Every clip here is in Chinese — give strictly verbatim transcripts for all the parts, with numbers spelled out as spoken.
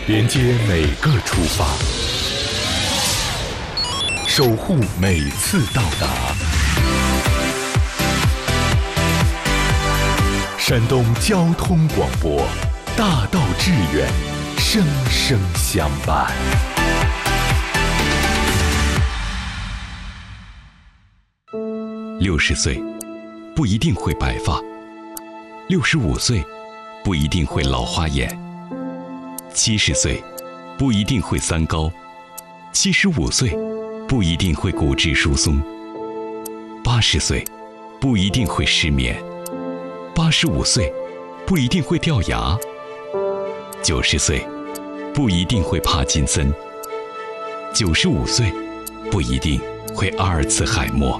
连接每个出发，守护每次到达。山东交通广播，大道致远，生生相伴。 六十岁不一定会白发，六十五岁不一定会老花眼，七十岁不一定会三高，七十五岁不一定会骨质疏松，八十岁不一定会失眠，八十五岁不一定会掉牙，九十岁不一定会帕金森，九十五岁不一定会阿尔茨海默。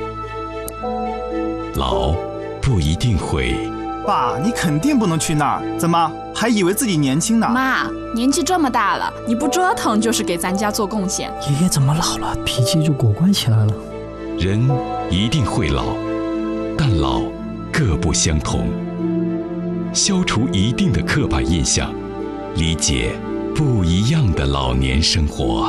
老不一定会。 爸，你肯定不能去那儿，怎么还以为自己年轻呢？ 妈，年纪这么大了，你不折腾就是给咱家做贡献。 爷爷怎么老了，脾气就果断起来了？ 人一定会老，但老各不相同。消除一定的刻板印象，理解不一样的老年生活。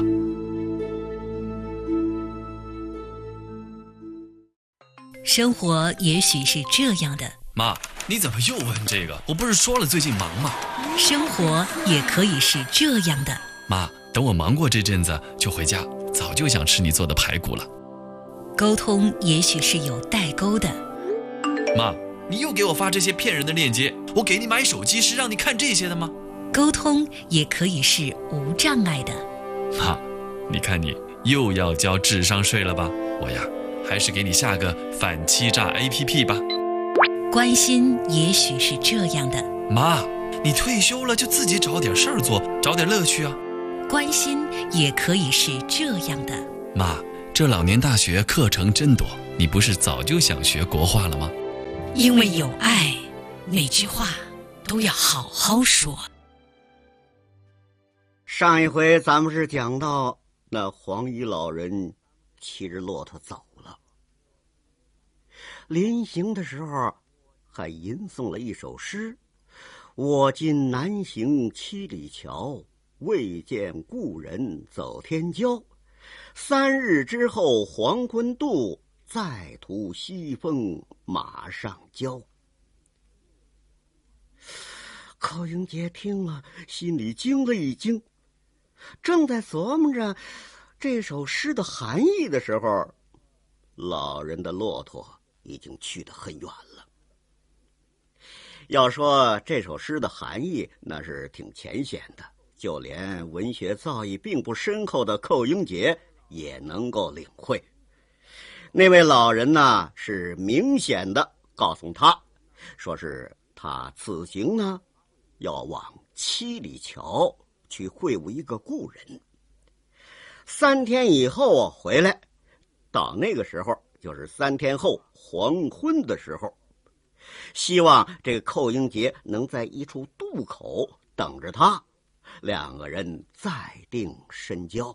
生活也许是这样的。 妈，你怎么又问这个？我不是说了最近忙吗？ 生活也可以是这样的。 妈，等我忙过这阵子就回家，早就想吃你做的排骨了。 沟通也许是有代沟的。 妈，你又给我发这些骗人的链接，我给你买手机是让你看这些的吗？ 沟通也可以是无障碍的。 妈，你看你又要交智商税了吧？我呀，还是给你下个反欺诈 A P P 吧。 关心也许是这样的。 妈，你退休了就自己找点事儿做，找点乐趣啊。 关心也可以是这样的。 妈，这老年大学课程真多，你不是早就想学国画了吗？ 因为有爱，每句话都要好好说。 上一回咱们是讲到那黄衣老人骑着骆驼走了，临行的时候还吟诵了一首诗：我今南行七里桥，未见故人走天郊。三日之后黄昏渡，再图西风马上交。寇英杰听了，心里惊了一惊，正在琢磨着这首诗的含义的时候，老人的骆驼已经去得很远了。要说这首诗的含义，那是挺浅显的，就连文学造诣并不深厚的寇英杰也能够领会。那位老人呢，是明显的告诉他，说是他此行呢要往七里桥去会晤一个故人，三天以后回来，到那个时候就是三天后黄昏的时候，希望这个寇英杰能在一处渡口等着他，两个人再定深交。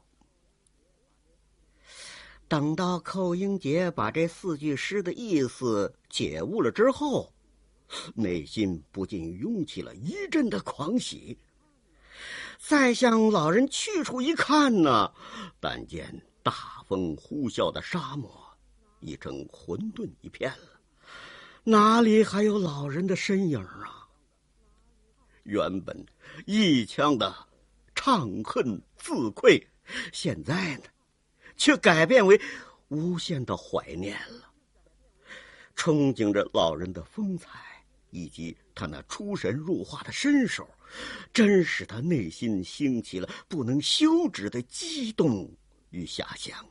等到寇英杰把这四句诗的意思解悟了之后，内心不禁涌起了一阵的狂喜。再向老人去处一看呢，但见大风呼啸的沙漠已成混沌一片了，哪里还有老人的身影啊？原本一腔的怅恨自愧，现在呢却改变为无限的怀念了。憧憬着老人的风采以及他那出神入化的身手，真使他内心兴起了不能休止的激动与遐想。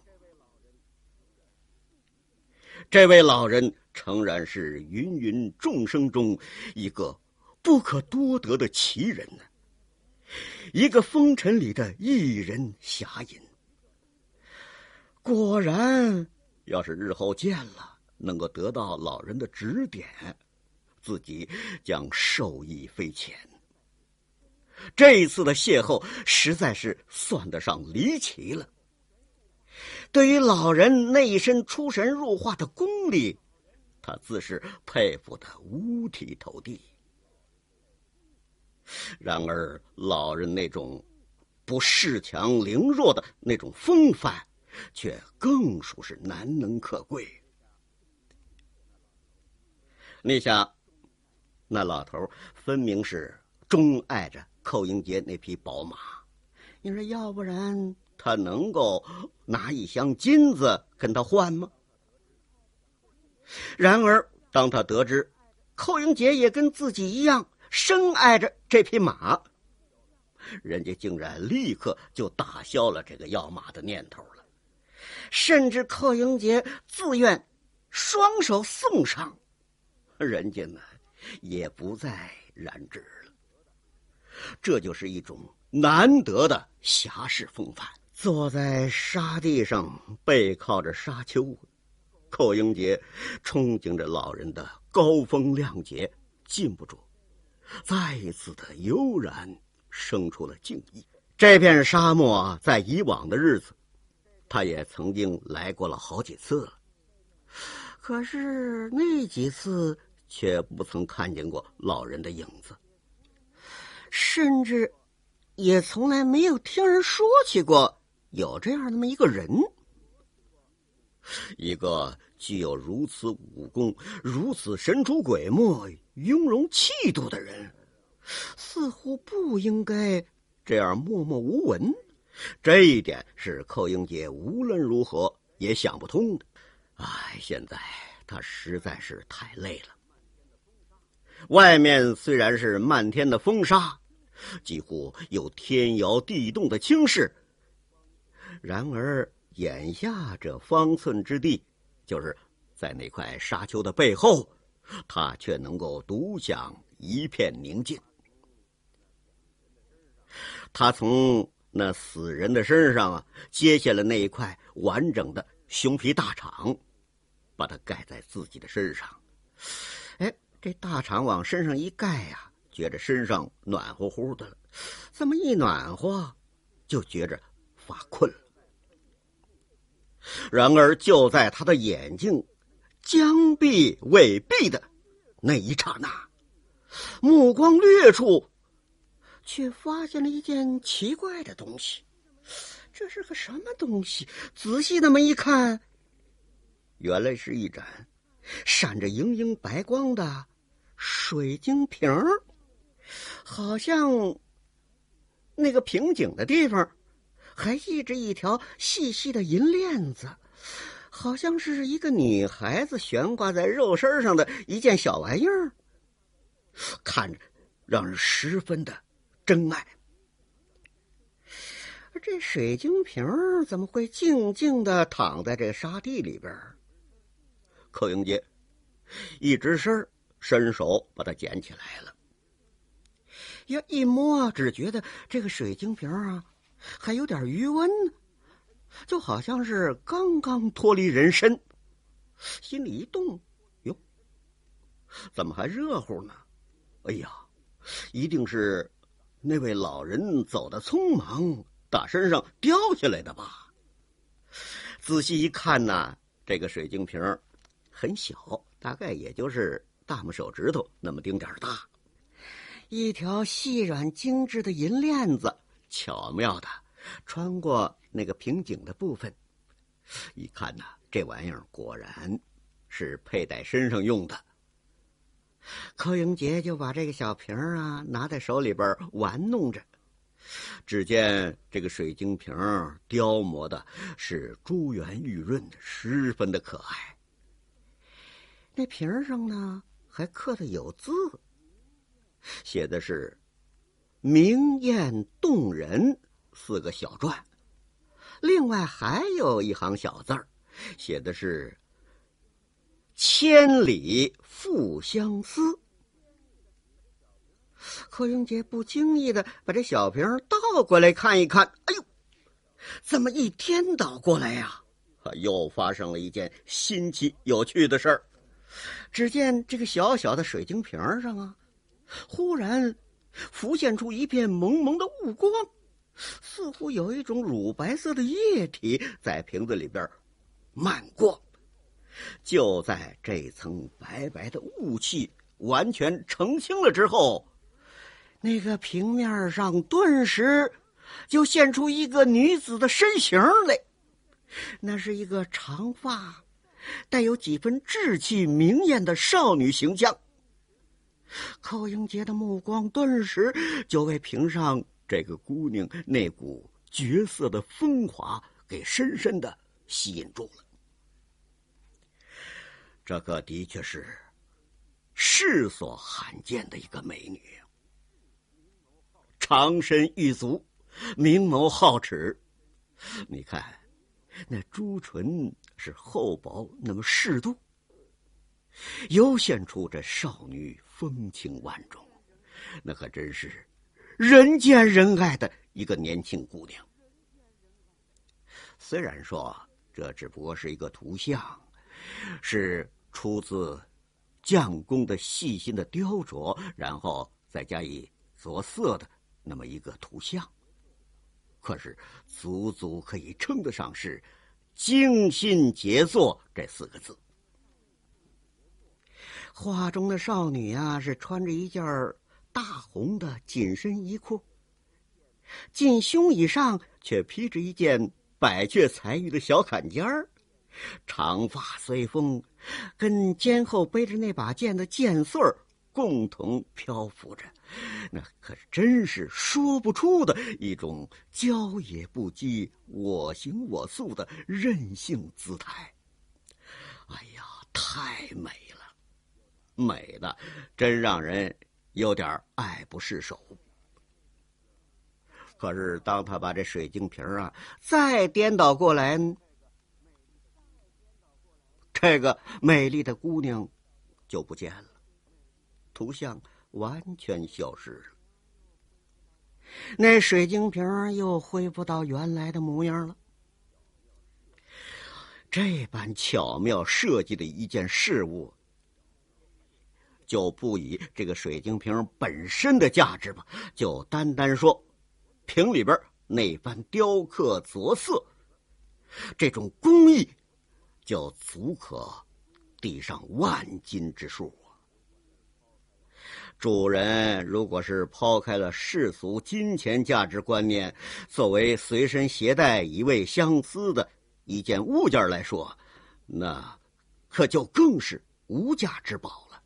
这位老人诚然是芸芸众生中一个不可多得的奇人呢，一个风尘里的一人侠隐。果然，要是日后见了，能够得到老人的指点，自己将受益匪浅。这一次的邂逅实在是算得上离奇了。对于老人那一身出神入化的功力，他自是佩服得五体投地。然而老人那种不恃强凌弱的那种风范，却更属是难能可贵。你想，那老头分明是钟爱着寇英杰那匹宝马，你说要不然他能够拿一箱金子跟他换吗？然而当他得知寇英杰也跟自己一样深爱着这匹马，人家竟然立刻就打消了这个要马的念头了，甚至寇英杰自愿双手送上，人家呢也不再染指了。这就是一种难得的侠士风范。坐在沙地上背靠着沙丘，寇英杰憧憬着老人的高风亮节，禁不住再一次的悠然生出了敬意。这片沙漠在以往的日子他也曾经来过了好几次了，可是那几次却不曾看见过老人的影子，甚至也从来没有听人说起过有这样那么一个人，一个具有如此武功、如此神出鬼没、雍容气度的人，似乎不应该这样默默无闻。这一点是寇英杰无论如何也想不通的。唉，现在他实在是太累了。外面虽然是漫天的风沙，几乎有天摇地动的倾势，然而眼下这方寸之地，就是在那块沙丘的背后，他却能够独享一片宁静。他从那死人的身上啊，揭下了那一块完整的熊皮大氅，把它盖在自己的身上。哎，这大氅往身上一盖呀、啊，觉着身上暖乎乎的了，这么一暖和，就觉着发困了。然而就在他的眼睛将闭未闭的那一刹那，目光掠处，却发现了一件奇怪的东西。这是个什么东西？仔细那么一看，原来是一盏闪着莹莹白光的水晶瓶，好像那个瓶颈的地方还系着一条细细的银链子，好像是一个女孩子悬挂在肉身上的一件小玩意儿，看着让人十分的珍爱。这水晶瓶怎么会静静地躺在这沙地里边？寇英杰一直身伸手把它捡起来了，要一摸，只觉得这个水晶瓶啊还有点余温，就好像是刚刚脱离人身。心里一动，哟，怎么还热乎呢？哎呀，一定是那位老人走得匆忙，打身上掉下来的吧。仔细一看呢，这个水晶瓶很小，大概也就是大拇手指头那么丁点大，一条细软精致的银链子巧妙的穿过那个瓶颈的部分。一看呢，这玩意儿果然是佩戴身上用的。寇英杰就把这个小瓶啊拿在手里边玩弄着，只见这个水晶瓶雕磨的是珠圆玉润的，十分的可爱。那瓶上呢还刻的有字，写的是明艳动人四个小篆，另外还有一行小字儿，写的是千里复相思。寇英杰不经意的把这小瓶倒过来看一看，哎呦，怎么一颠倒过来呀、啊？又发生了一件新奇有趣的事儿。只见这个小小的水晶瓶上啊，忽然浮现出一片蒙蒙的雾光，似乎有一种乳白色的液体在瓶子里边漫过。就在这层白白的雾气完全澄清了之后，那个平面上顿时就现出一个女子的身形来，那是一个长发带有几分稚气明艳的少女形象。寇英杰的目光顿时就被屏上这个姑娘那股绝色的风华给深深的吸引住了。这可的确是世所罕见的一个美女，长身玉足，明眸皓齿，你看那朱唇是厚薄那么适度，尤显出这少女风情万种，那可真是人见人爱的一个年轻姑娘。虽然说这只不过是一个图像，是出自匠工的细心的雕琢，然后再加以着色的那么一个图像，可是足足可以称得上是精心杰作这四个字。画中的少女啊，是穿着一件大红的紧身衣裤，近胸以上却披着一件百雀彩羽的小坎肩儿，长发随风，跟肩后背着那把剑的剑穗儿共同漂浮着，那可真是说不出的一种骄也不羁、我行我素的任性姿态。哎呀，太美了，美的真让人有点爱不释手。可是当他把这水晶瓶啊再颠倒过来，这个美丽的姑娘就不见了，图像完全消失了。那水晶瓶又恢复到原来的模样了。这般巧妙设计的一件事物，就不以这个水晶瓶本身的价值吧，就单单说瓶里边那番雕刻着色，这种工艺就足可抵上万金之数啊！主人如果是抛开了世俗金钱价值观念，作为随身携带一味相思的一件物件来说，那可就更是无价之宝了。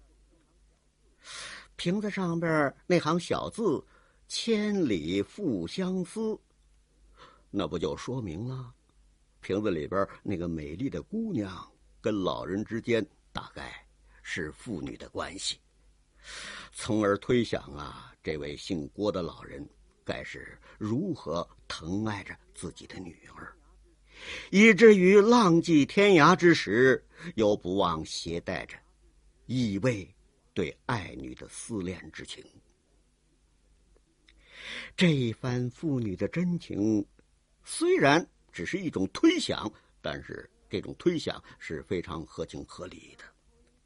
瓶子上边那行小字“千里复相思”，那不就说明了瓶子里边那个美丽的姑娘跟老人之间大概是父女的关系，从而推想啊，这位姓郭的老人该是如何疼爱着自己的女儿，以至于浪迹天涯之时，又不忘携带着以慰对爱女的思恋之情。这一番父女的真情，虽然只是一种推想，但是这种推想是非常合情合理的。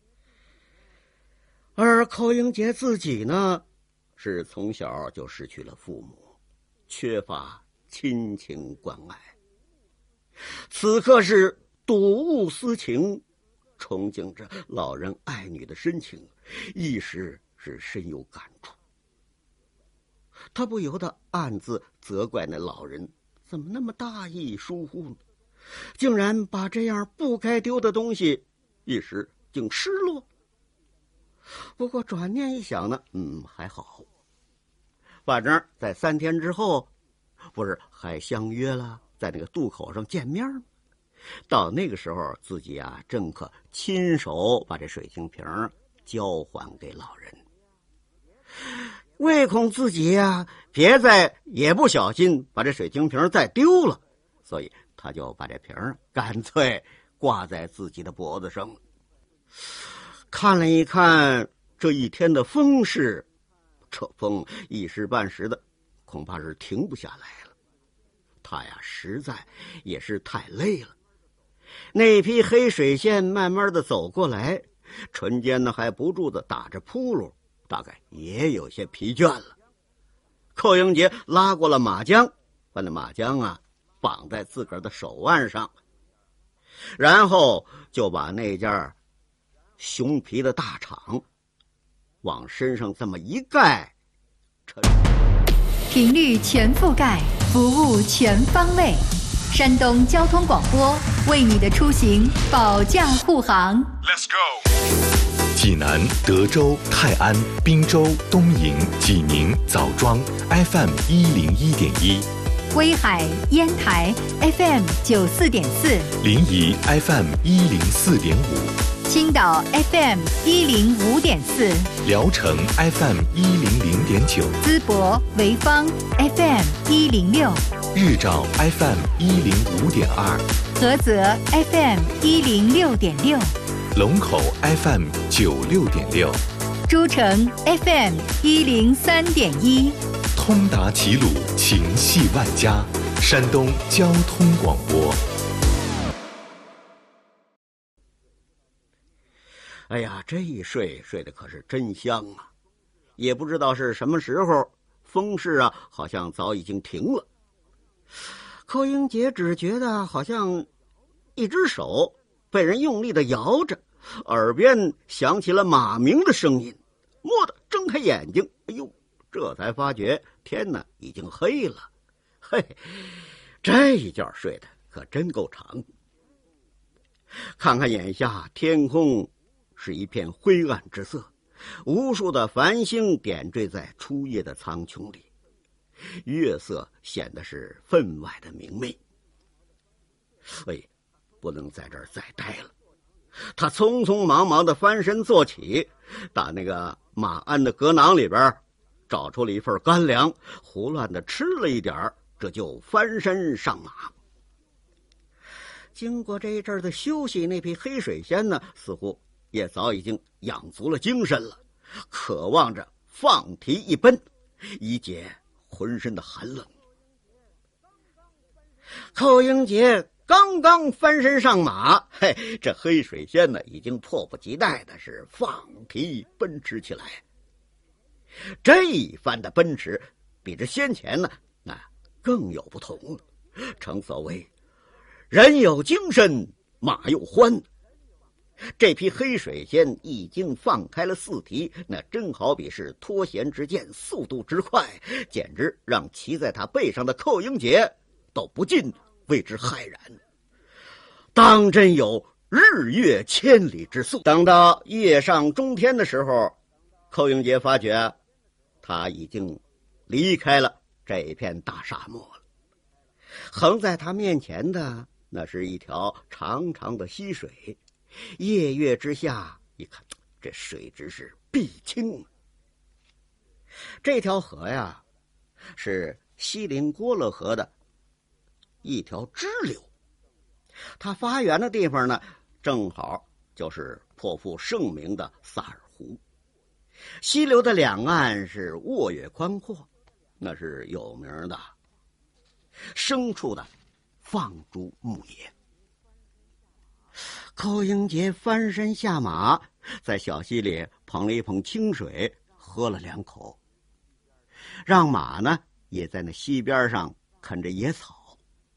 而寇英杰自己呢，是从小就失去了父母，缺乏亲情关爱，此刻是睹物思情，憧憬着老人爱女的深情，一时是深有感触。他不由得暗自责怪那老人怎么那么大意疏忽呢，竟然把这样不该丢的东西一时竟失落。不过转念一想呢，嗯，还好，反正在三天之后，不是还相约了在那个渡口上见面吗？到那个时候，自己啊正可亲手把这水晶瓶交还给老人，唯恐自己呀别再也不小心把这水晶瓶再丢了，所以他就把这瓶干脆挂在自己的脖子上。看了一看这一天的风势，这风一时半时的恐怕是停不下来了。他呀实在也是太累了，那匹黑水线慢慢的走过来，唇间呢还不住的打着扑噜，大概也有些疲倦了。寇英杰拉过了马缰，把那马缰啊绑在自个儿的手腕上，然后就把那件熊皮的大氅往身上这么一盖，沉。 频率全覆盖，服务全方位。山东交通广播为你的出行保驾护航。 Let's go。济南、德州、泰安、滨州、东营、济宁、枣庄 F M 一零一点一。 威海、烟台 F M 九四点四， 临沂 F M 一零四点五， 青岛 F M 一零五点四， 聊城 F M 一零零点九， 淄博、潍坊 F M 一零六， 日照 F M 一零五点二， 菏泽 F M 一零六点六， 龙口 F M 九六点六， 诸城 F M 一零三点一。 通达齐鲁，情系万家。山东交通广播。 哎呀，这一睡睡得可是真香啊！也不知道是什么时候，风势啊，好像早已经停了。寇英杰只觉得好像一只手被人用力的摇着，耳边响起了马鸣的声音，蓦地睁开眼睛，哎呦！这才发觉天呢已经黑了，嘿，这一觉睡得可真够长。看看眼下天空是一片灰暗之色，无数的繁星点缀在初夜的苍穹里，月色显得是分外的明媚。哎，不能在这儿再待了。他匆匆忙忙的翻身坐起，打那个马鞍的格囊里边找出了一份干粮，胡乱的吃了一点，这就翻身上马。经过这一阵的休息，那匹黑水仙呢，似乎也早已经养足了精神了，渴望着放蹄一奔，以解浑身的寒冷。寇英杰刚刚翻身上马，嘿，这黑水仙呢，已经迫不及待的是放蹄奔驰起来。这一番的奔驰比这先前呢那更有不同了，正所谓人有精神马又欢。这匹黑水仙已经放开了四蹄，那真好比是脱弦之箭，速度之快，简直让骑在他背上的寇英杰都不禁为之骇然，当真有日月千里之速。等到夜上中天的时候，寇英杰发觉他已经离开了这片大沙漠了。横在他面前的那是一条长长的溪水，夜月之下一看，这水质是碧清。这条河呀是锡林郭勒河的一条支流，它发源的地方呢正好就是颇负盛名的萨尔湖。溪流的两岸是沃野宽阔，那是有名的牲畜的放逐牧野。寇英杰翻身下马，在小溪里捧了一捧清水，喝了两口，让马呢也在那溪边上啃着野草。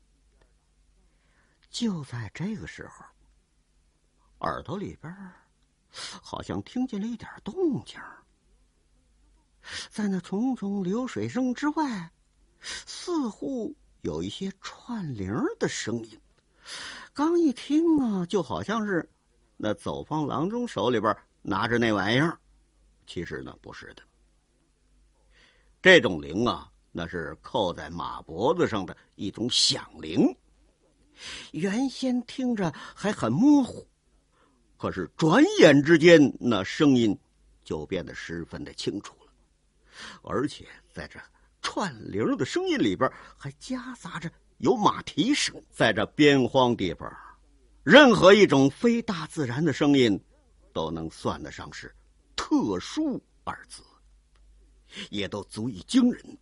就在这个时候，耳朵里边好像听见了一点动静，在那淙淙流水声之外，似乎有一些串铃的声音。刚一听啊，就好像是那走访郎中手里边拿着那玩意儿，其实呢不是的。这种铃啊，那是扣在马脖子上的一种响铃，原先听着还很模糊，可是转眼之间，那声音就变得十分的清楚了，而且在这串铃的声音里边还夹杂着有马蹄声。在这边荒地方，任何一种非大自然的声音都能算得上是特殊二字，也都足以惊人。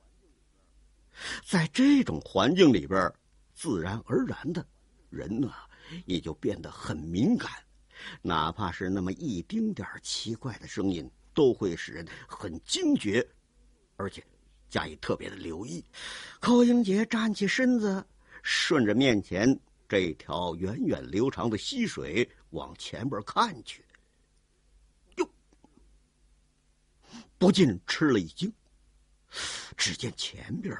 在这种环境里边，自然而然的人呢也就变得很敏感，哪怕是那么一丁点奇怪的声音，都会使人很惊觉，而且加以特别的留意。寇英杰站起身子，顺着面前这条源远流长的溪水往前边看去，哟，不禁吃了一惊。 只见前边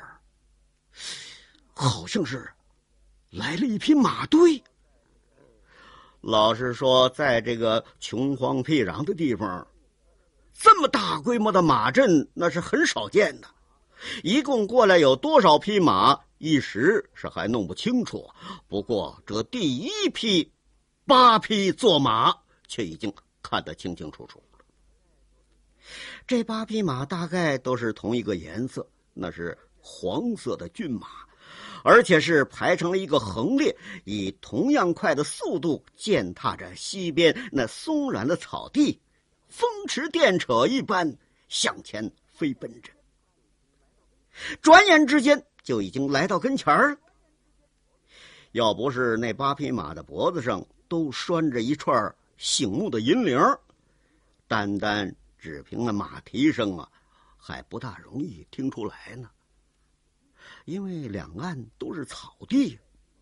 好像是来了一匹马队。老实说，在这个穷荒僻壤的地方，这么大规模的马阵那是很少见的。一共过来有多少匹马，一时是还弄不清楚。不过这第一批八匹坐马却已经看得清清楚楚了。这八匹马大概都是同一个颜色，那是黄色的骏马，而且是排成了一个横列，以同样快的速度践踏着西边那松软的草地，风驰电掣一般向前飞奔着。转眼之间就已经来到跟前儿了。要不是那八匹马的脖子上都拴着一串醒目的银铃，单单只凭那马蹄声啊，还不大容易听出来呢。因为两岸都是草地。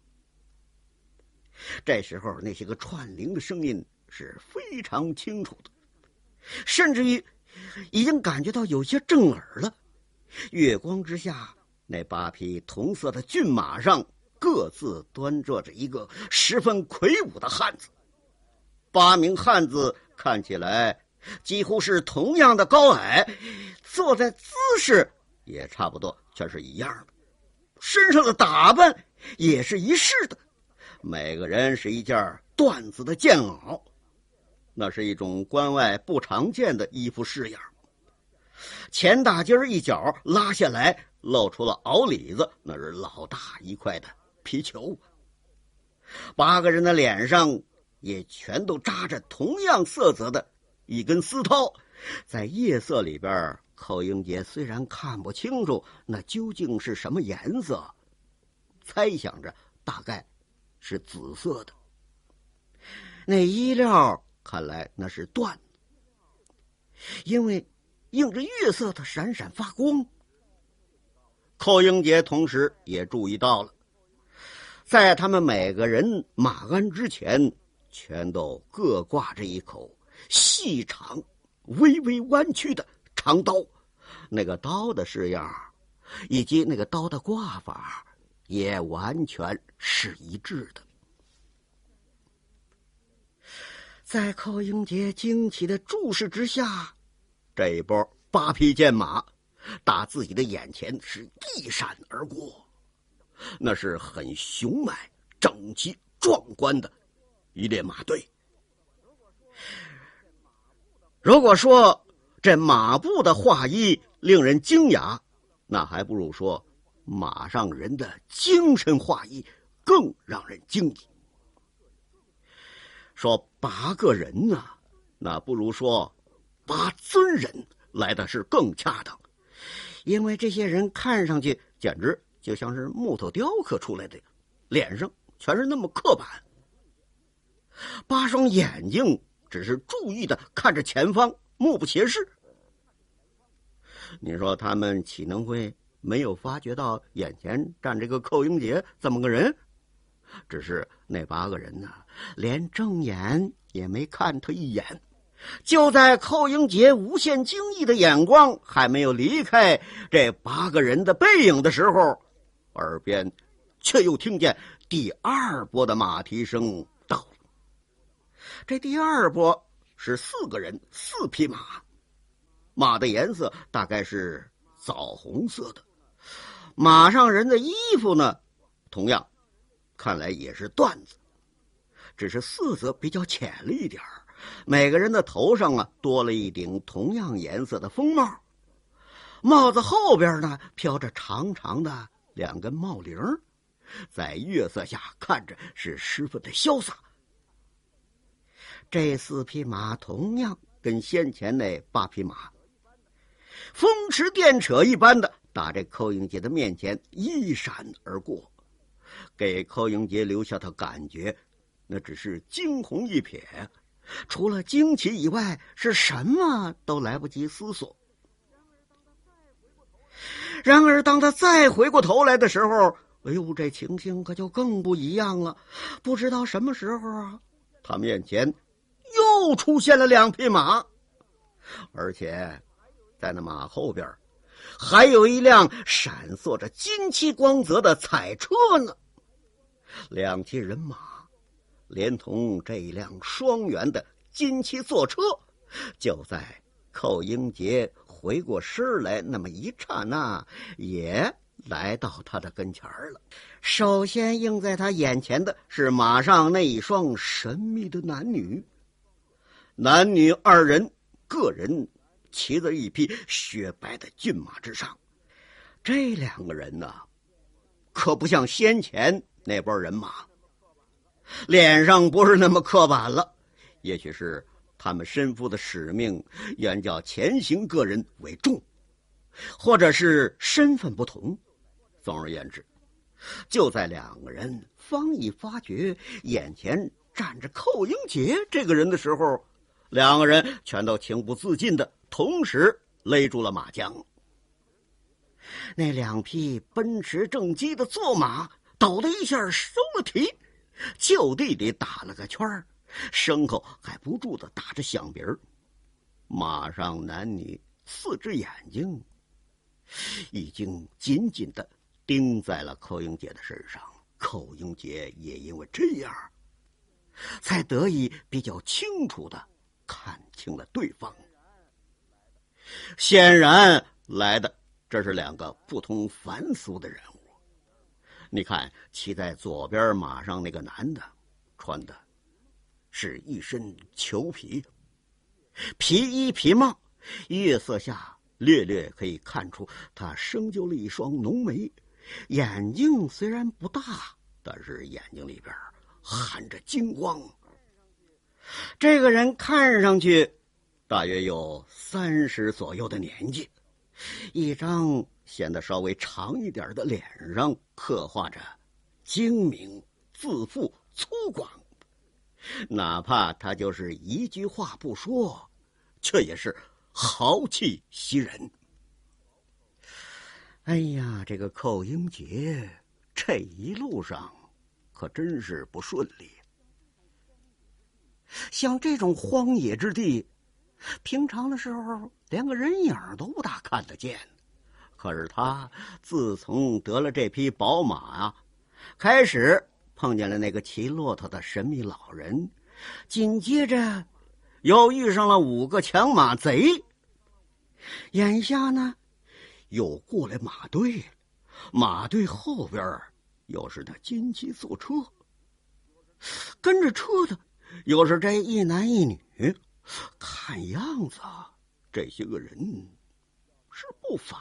这时候那些个串铃的声音是非常清楚的，甚至于已经感觉到有些震耳了。月光之下，那八匹同色的骏马上各自端坐着一个十分魁梧的汉子。八名汉子看起来几乎是同样的高矮，坐在姿势也差不多全是一样的，身上的打扮也是一式的，每个人是一件缎子的剑袄，那是一种关外不常见的衣服式样。前大襟一角拉下来，露出了袄里子，那是老大一块的皮球。八个人的脸上也全都扎着同样色泽的一根丝绦，在夜色里边，寇英杰虽然看不清楚那究竟是什么颜色，猜想着大概是紫色的。那衣料看来那是缎，因为映着月色的闪闪发光。寇英杰同时也注意到了，在他们每个人马鞍之前，全都各挂着一口细长微微弯曲的长刀，那个刀的式样以及那个刀的挂法也完全是一致的。在寇英杰惊奇的注视之下，这一波八匹剑马打自己的眼前是一闪而过，那是很雄迈整齐壮观的一列马队。如果说这马步的画意令人惊讶，那还不如说马上人的精神画意更让人惊异。说八个人呢、啊，那不如说八尊人来的是更恰当，因为这些人看上去简直就像是木头雕刻出来的，脸上全是那么刻板。八双眼睛只是注意的看着前方，目不斜视。你说他们岂能会没有发觉到眼前站这个寇英杰这么个人？只是那八个人呢、啊，连正眼也没看他一眼。就在寇英杰无限惊异的眼光还没有离开这八个人的背影的时候，耳边却又听见第二波的马蹄声到了。这第二波是四个人，四匹马，马的颜色大概是枣红色的，马上人的衣服呢，同样看来也是缎子，只是色泽比较浅了一点儿。每个人的头上啊多了一顶同样颜色的风帽，帽子后边呢飘着长长的两根帽铃，在月色下看着是十分的潇洒。这四匹马同样跟先前那八匹马风驰电掣一般的打这寇英杰的面前一闪而过，给寇英杰留下的感觉那只是惊鸿一瞥，除了惊奇以外是什么都来不及思索。然而当他再回过头来的时候，哎呦，这情形可就更不一样了。不知道什么时候啊，他面前又出现了两匹马，而且在那马后边还有一辆闪烁着金漆光泽的彩车呢。两骑人马连同这辆双元的金漆坐车，就在寇英杰回过身来那么一刹那，也来到他的跟前了。首先映在他眼前的是马上那一双神秘的男女，男女二人个人骑在一匹雪白的骏马之上。这两个人呢，可不像先前那波人马，脸上不是那么刻板了，也许是他们身负的使命远较前行个人为重，或者是身份不同。总而言之，就在两个人方一发觉眼前站着寇英杰这个人的时候，两个人全都情不自禁的同时勒住了马缰。那两匹奔驰正激的坐马抖的一下收了蹄，就地里打了个圈儿，牲口还不住的打着响鼻儿。马上男女四只眼睛已经紧紧的盯在了寇英杰的身上，寇英杰也因为这样才得以比较清楚的看清了对方。显然来的这是两个不同凡俗的人物。你看骑在左边马上那个男的，穿的是一身裘皮，皮衣皮帽，月色下略略可以看出他生就了一双浓眉，眼睛虽然不大，但是眼睛里边含着金光。这个人看上去大约有三十左右的年纪，一张显得稍微长一点的脸上刻画着精明、自负、粗犷，哪怕他就是一句话不说，却也是豪气袭人。哎呀，这个寇英杰这一路上可真是不顺利。像这种荒野之地，平常的时候连个人影都不大看得见，可是他自从得了这匹宝马啊，开始碰见了那个骑骆驼的神秘老人，紧接着又遇上了五个抢马贼，眼下呢又过来马队，马队后边又是那金漆坐车，跟着车的又是这一男一女，看样子这些个人是不凡。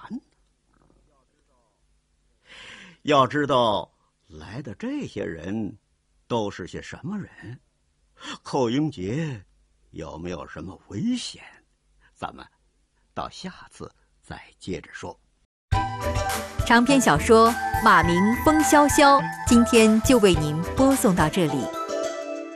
要知道来的这些人都是些什么人，寇英杰有没有什么危险，咱们到下次再接着说。 长篇小说《马鸣风萧萧》今天就为您播送到这里。